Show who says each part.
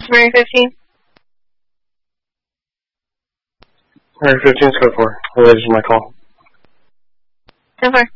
Speaker 1: Mary 15.
Speaker 2: Mary 15's code 4. Related to my call.
Speaker 1: 10-4.